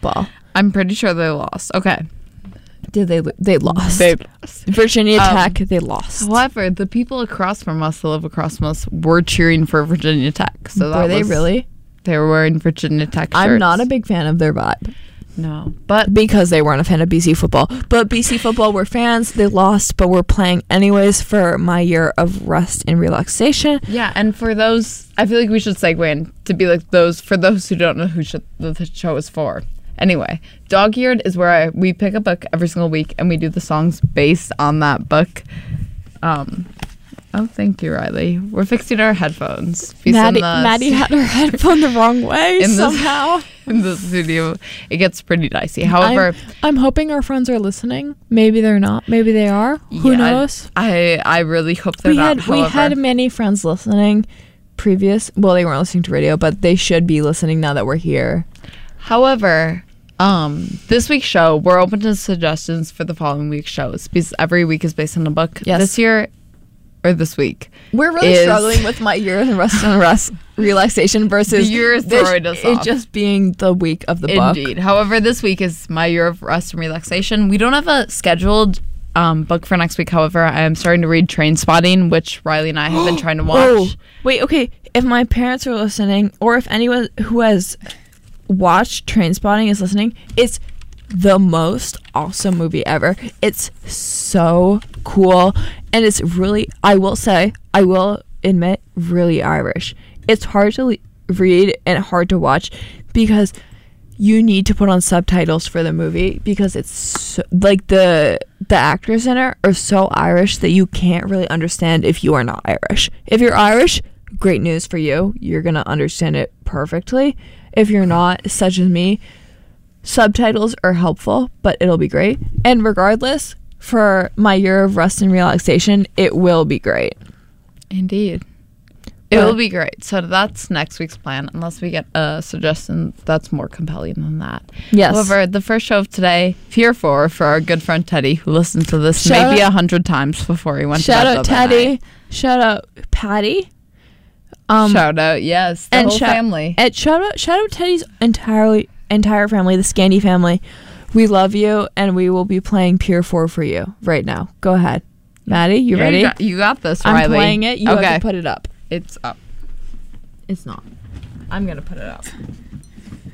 football. I'm pretty sure they lost. Okay. Did they lost? They lost. Virginia Tech, they lost. However, the people across from us that live across from us were cheering for Virginia Tech. So Were they really? They were wearing Virginia Tech shirts. I'm not a big fan of their vibe. No. But because they weren't a fan of BC football. But BC football were fans. They lost, but we're playing anyways for my year of rest and relaxation. yeah, and for those, I feel like we should segue in to be like those, for those who don't know who the show is for. Anyway, Dog Eared is where we pick a book every single week and we do the songs based on that book. Oh, thank you, Riley. We're fixing our headphones. Maddie had her headphone the wrong way somehow. In the studio, it gets pretty dicey. However, I'm hoping our friends are listening. Maybe they're not. Maybe they are. Who knows? I really hope they're not. We had many friends listening well, they weren't listening to radio, but they should be listening now that we're here. However, this week's show, we're open to suggestions for the following week's shows because every week is based on a book. Yes. This week. We're really struggling with my year of rest and relaxation versus the year is throwing us off. It just being the week of the book. Indeed. However, this week is my year of rest and relaxation. We don't have a scheduled book for next week. However, I am starting to read Trainspotting, which Riley and I have been trying to watch. Oh, wait, okay. If my parents are listening, or if anyone who has watched Trainspotting is listening, it's the most awesome movie ever. It's so cool, and it's really, I will admit, really Irish. It's hard to read and hard to watch because you need to put on subtitles for the movie because it's so, like the actors in it are so Irish that you can't really understand if you are not Irish. If you're Irish, great news for you. You're gonna understand it perfectly. If you're not, such as me, subtitles are helpful, but it'll be great. And regardless, for my year of rest and relaxation, it will be great. Indeed. It will be great. So that's next week's plan, unless we get a suggestion that's more compelling than that. Yes. However, the first show of today, Pier 4, for our good friend Teddy, who listened to this maybe 100 times before he went to bed. Shout out Teddy. Shout out Patty. Shout out, yes, the whole family. And shout out Teddy's entire family, the Scandy family. We love you, and we will be playing Pier 4 for you right now. Go ahead. Maddie, you ready? You got this, Riley. I'm playing it. You have to put it up. It's up. It's not. I'm going to put it up.